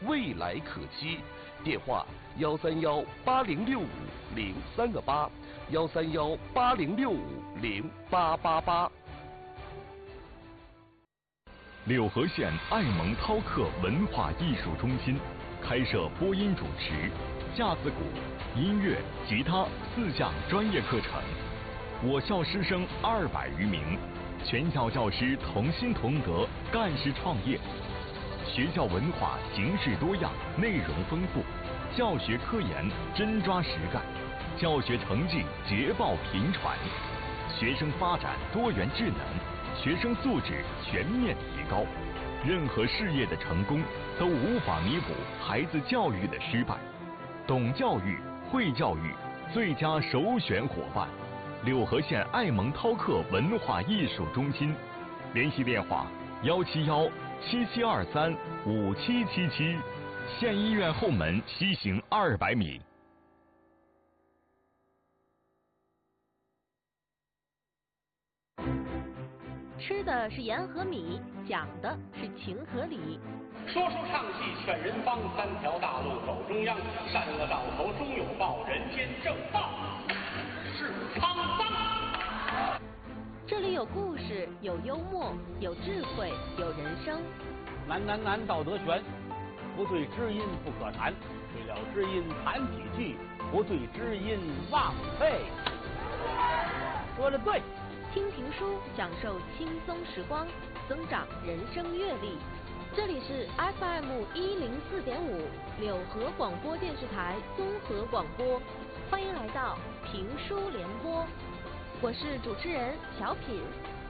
未来可期。电话131806508，13180650888。 柳河县爱蒙涛克文化艺术中心开设播音主持、架子鼓、音乐、吉他4项专业课程。我校师生200余名，全校教师同心同德，干事创业。学校文化形式多样，内容丰富，教学科研真抓实干，教学成绩捷报频传，学生发展多元智能，学生素质全面提高。任何事业的成功都无法弥补孩子教育的失败。懂教育、会教育，最佳首选伙伴。柳河县爱蒙涛克文化艺术中心，联系电话171-7723-5777，县医院后门西行200米。 吃的是盐和米，讲的是情和理。 说书唱戏劝人方，3条大路走中央，善恶到头终有报，人间正道是沧桑。 这里有故事，有幽默，有智慧，有人生。 难道德悬，不对知音不可谈，对了知音谈几句，不对知音枉费。说得对。 听评书，享受轻松时光，增长人生阅历。这里是 FM104.5柳河广播电视台综合广播，欢迎来到评书联播，我是主持人小品。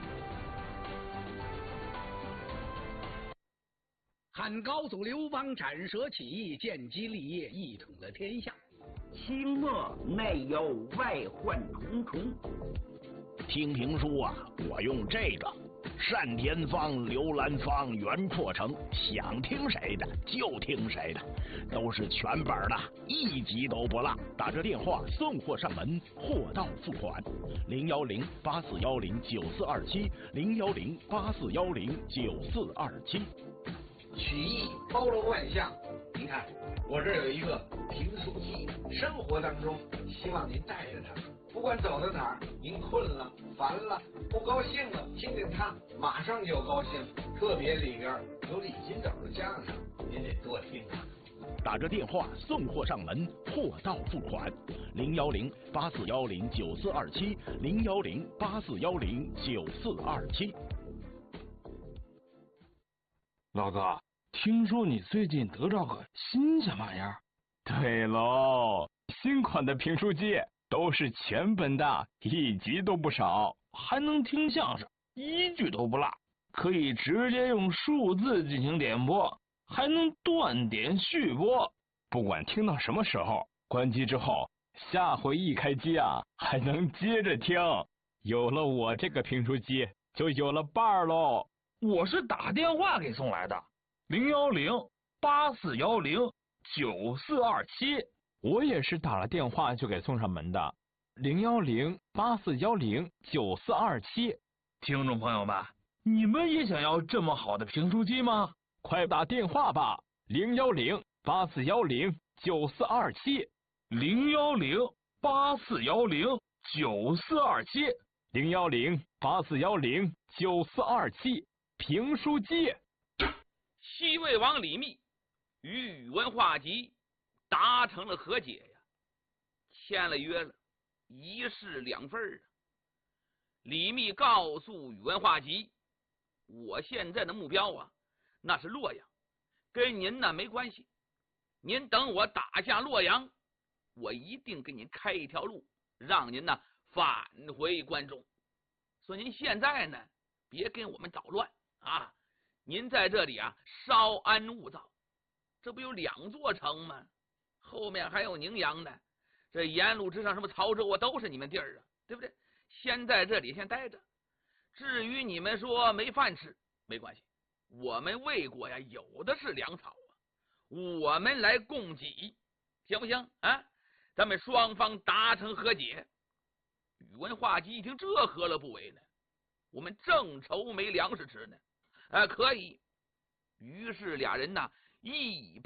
汉高祖刘邦斩蛇起义，建基立业，一统了天下。 清末内忧外患重重。 听评书啊，我用这个单田芳、刘兰芳、袁阔成，想听谁的就听谁的，都是全本的，一集都不落。打这电话送货上门，货到付款。010-8410-9427，010-8410-9427。 曲艺包罗万象，您看我这有一个评书机，生活当中希望您带着它，不管走到哪儿，您困了、烦了、不高兴了，听听它，马上就高兴。特别里边有李金斗的相声，您得多听啊。 打着电话送货上门，货到付款。010-8410-9427，010-8410-9427。 老哥，听说你最近得着个新鲜玩意儿？ 对喽，新款的评书机都是全本的，一集都不少， 还能听相声，一句都不落，可以直接用数字进行点播，还能断点续播。 不管听到什么时候，关机之后，下回一开机啊，还能接着听。有了我这个评书机，就有了伴儿喽。 我是打电话给送来的，010-8410-9427。 我也是打了电话就给送上门的，010-8410-9427。 听众朋友们，你们也想要这么好的评书机吗？ 快打电话吧，010-8410-9427。 010-8410-9427。 010-8410-9427。评书机。 西魏王李密与宇文化及达成了和解呀，签了约了，一式两份啊。李密告诉宇文化及，我现在的目标啊，那是洛阳，跟您呢没关系。您等我打下洛阳，我一定给您开一条路，让您呢返回关中。所以您现在呢，别跟我们捣乱啊！您在这里啊，稍安勿躁。这不有2座城吗？后面还有宁阳呢。这沿路之上，什么曹州啊，都是你们地儿啊，对不对？先在这里先待着。至于你们说没饭吃，没关系，我们魏国呀，有的是粮草啊，我们来供给，行不行啊？咱们双方达成和解。宇文化及一听，这何乐不为呢？我们正愁没粮食吃呢，可以。于是俩人呢一